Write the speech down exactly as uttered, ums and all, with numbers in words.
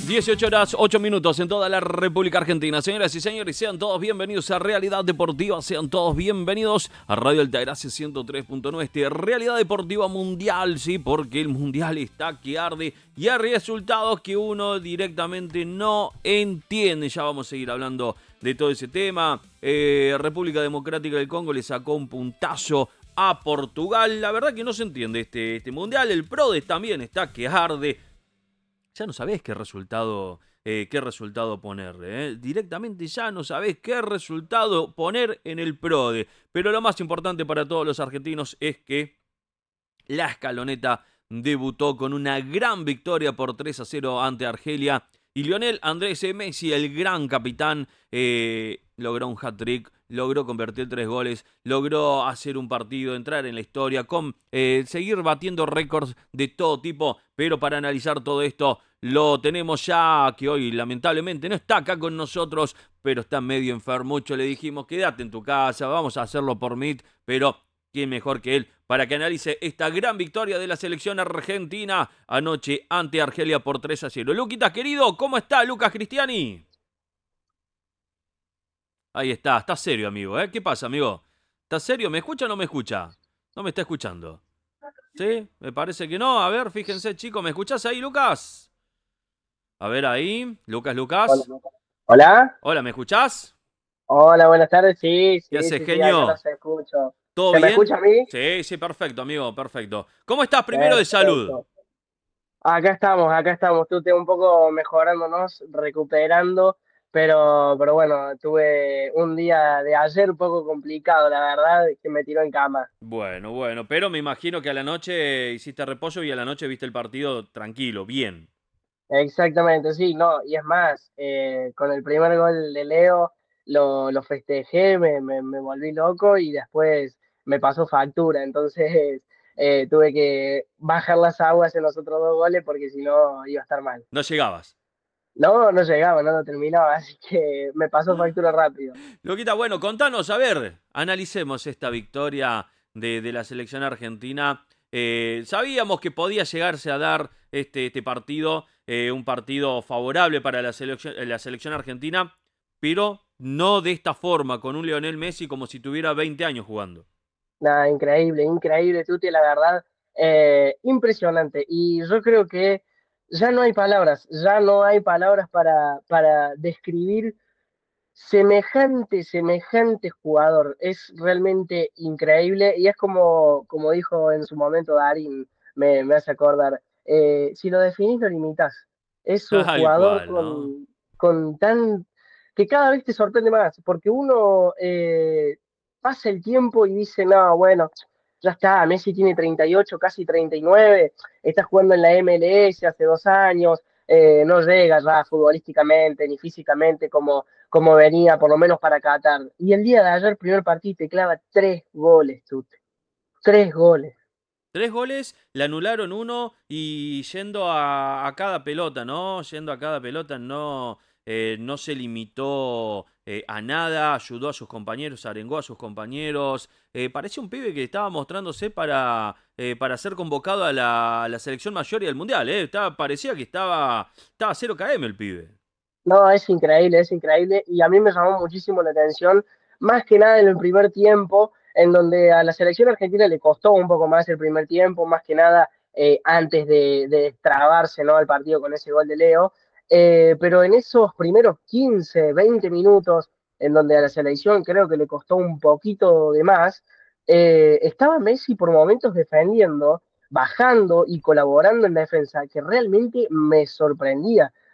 dieciocho horas, ocho minutos en toda la República Argentina. Señoras y señores, sean todos bienvenidos a Realidad Deportiva. Sean todos bienvenidos a Radio Altagracia ciento tres punto nueve. Este Realidad Deportiva Mundial, sí, porque el Mundial está que arde y hay resultados que uno directamente no entiende. Ya vamos a seguir hablando de todo ese tema. Eh, República Democrática del Congo le sacó un puntazo a Portugal. La verdad que no se entiende este, este Mundial. El PRODE también está que arde. Ya no sabés qué resultado, eh, qué resultado ponerle. ¿eh? Directamente ya no sabés qué resultado poner en el PRODE. Pero lo más importante para todos los argentinos es que la escaloneta debutó con una gran victoria por tres a cero ante Argelia. Y Lionel Andrés Messi, el gran capitán, eh, logró un hat-trick, logró convertir tres goles, logró hacer un partido, entrar en la historia, con eh, seguir batiendo récords de todo tipo. Pero para analizar todo esto, lo tenemos ya, que hoy lamentablemente no está acá con nosotros, pero está medio enfermucho. Le dijimos, quédate en tu casa, vamos a hacerlo por Meet, pero ¿quién mejor que él para que analice esta gran victoria de la selección argentina anoche ante Argelia por tres a cero? Luquitas, querido, ¿cómo está Lucas Cristiani? Ahí está, está serio, amigo, ¿eh? ¿Qué pasa, amigo? ¿Está serio? ¿Me escucha o no me escucha? No me está escuchando. ¿Sí? Me parece que no. A ver, fíjense, chicos, ¿me escuchás ahí, Lucas? A ver ahí, Lucas, Hola. Lucas. Hola. Hola, ¿me escuchás? Hola, buenas tardes. Sí, ¿Qué sí, haces, sí, sí, acá genio? los escucho. ¿Todo ¿Se me bien? escucha a mí? Sí, sí, perfecto, amigo, perfecto. ¿Cómo estás primero de salud? Perfecto. Acá estamos, acá estamos. Tú te un poco mejorándonos, recuperando, pero, pero bueno, tuve un día de ayer un poco complicado, la verdad, que me tiró en cama. Bueno, bueno, pero me imagino que a la noche hiciste reposo y a la noche viste el partido tranquilo, bien. Exactamente, sí, no, y es más, eh, con el primer gol de Leo lo, lo festejé, me, me, me volví loco y después me pasó factura, entonces eh, tuve que bajar las aguas en los otros dos goles porque si no iba a estar mal. No llegabas. No, no llegaba, no lo terminaba, así que me pasó factura rápido. Loquita, bueno, contanos, a ver, analicemos esta victoria de, de la selección argentina. Eh, sabíamos que podía llegarse a dar este, este partido, eh, un partido favorable para la selección, la selección argentina, pero no de esta forma, con un Lionel Messi como si tuviera veinte años jugando. Nada, increíble, increíble, Tuti, la verdad, eh, impresionante. Y yo creo que ya no hay palabras, ya no hay palabras para, para describir semejante, semejante jugador. Es realmente increíble y es como, como dijo en su momento Darín, me, me hace acordar, eh, si lo definís lo limitás. Es un Tal jugador cual, ¿no? con, con tan... que cada vez te sorprende más, porque uno eh, pasa el tiempo y dice, no, bueno, ya está, Messi tiene treinta y ocho, casi treinta y nueve, está jugando en la M L S hace dos años, eh, no llega ya futbolísticamente ni físicamente como como venía, por lo menos para Qatar. Y el día de ayer, primer partido, te clava tres goles, Chute. Tres goles. Tres goles, le anularon uno y yendo a, a cada pelota, ¿no? Yendo a cada pelota, no, eh, no se limitó eh, a nada, ayudó a sus compañeros, arengó a sus compañeros. Eh, parece un pibe que estaba mostrándose para, eh, para ser convocado a la, a la selección mayor y al mundial, ¿eh? Estaba, parecía que estaba, estaba cero kilómetros el pibe. No, es increíble, es increíble. Y a mí me llamó muchísimo la atención, más que nada en el primer tiempo, en donde a la selección argentina le costó un poco más el primer tiempo, más que nada eh, antes de, de trabarse, ¿no?, el partido con ese gol de Leo. Eh, pero en esos primeros quince, veinte minutos, en donde a la selección creo que le costó un poquito de más, eh, estaba Messi por momentos defendiendo, bajando y colaborando en la defensa, que realmente me sorprendía